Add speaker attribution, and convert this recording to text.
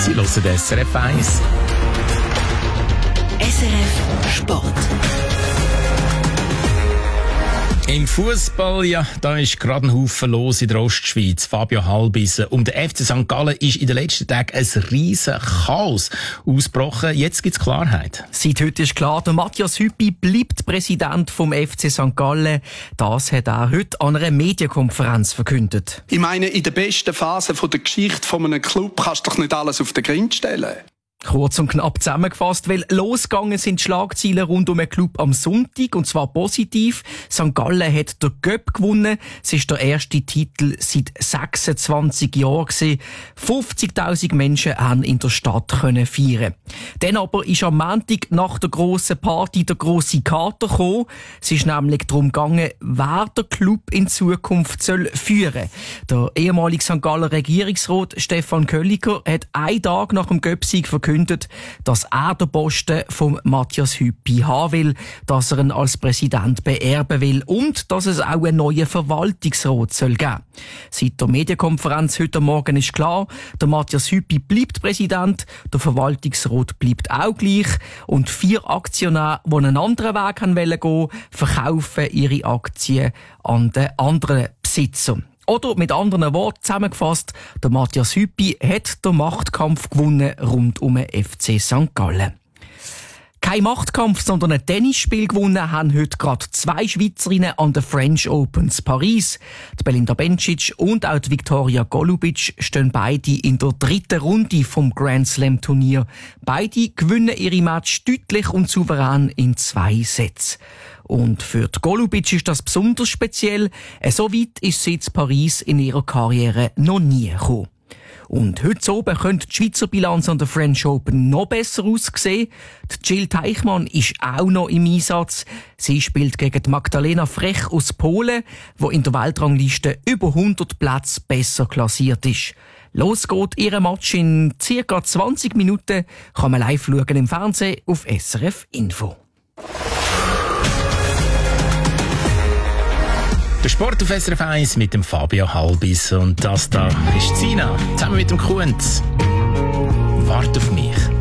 Speaker 1: Sie hören SRF 1.
Speaker 2: SRF Sport.
Speaker 1: Im Fußball, ja, da ist gerade ein Haufen los in der Ostschweiz. Fabio Halbissen. Um den FC St. Gallen ist in den letzten Tagen ein riesen Chaos ausgebrochen. Jetzt gibt's Klarheit.
Speaker 3: Seit heute ist klar, der Matthias Hüppi bleibt Präsident vom FC St. Gallen. Das hat er heute an einer Medienkonferenz verkündet.
Speaker 4: Ich meine, in der besten Phase der Geschichte von einem Club kannst du doch nicht alles auf den Grind stellen.
Speaker 3: Kurz und knapp zusammengefasst, weil losgegangen sind die Schlagzeilen rund um den Club am Sonntag, und zwar positiv. St. Gallen hat den Göpp gewonnen. Es ist der erste Titel seit 26 Jahren gewesen. 50.000 Menschen haben in der Stadt feiern. Dann aber ist am Montag nach der grossen Party der grosse Kater gekommen. Es ist nämlich darum gegangen, wer der Club in Zukunft soll führen. Der ehemalige St. Galler Regierungsrat Stefan Kölliker hat einen Tag nach dem Göpp-Sieg verkündet, dass er den Posten von Matthias Hüppi haben will, dass er ihn als Präsident beerben will und dass es auch einen neuen Verwaltungsrat soll geben. Seit der Medienkonferenz heute Morgen ist klar, der Matthias Hüppi bleibt Präsident, der Verwaltungsrat bleibt auch gleich und 4 Aktionäre, die einen anderen Weg gehen wollen, verkaufen ihre Aktien an den anderen Besitzer. Oder mit anderen Worten zusammengefasst, der Matthias Hüppi hat den Machtkampf gewonnen rund um den FC St. Gallen. Kein Machtkampf, sondern ein Tennisspiel gewonnen haben heute gerade 2 Schweizerinnen an den French Opens Paris. Die Belinda Bencic und auch die Viktoria Golubic stehen beide in der 3. Runde vom Grand Slam Turnier. Beide gewinnen ihre Match deutlich und souverän in 2 Sätzen. Und für die Golubic ist das besonders speziell. So weit ist sie in Paris in ihrer Karriere noch nie gekommen. Und heute oben könnte die Schweizer Bilanz an der French Open noch besser aussehen. Die Jill Teichmann ist auch noch im Einsatz. Sie spielt gegen die Magdalena Frech aus Polen, die in der Weltrangliste über 100 Plätze besser klassiert ist. Los geht ihr Match in ca. 20 Minuten. Kann man live schauen im Fernsehen auf SRF Info.
Speaker 1: Der Sport auf SRF 1 mit dem Fabio Halbissen. Und das da ist Sina, zusammen mit dem Kunz. Wart auf mich.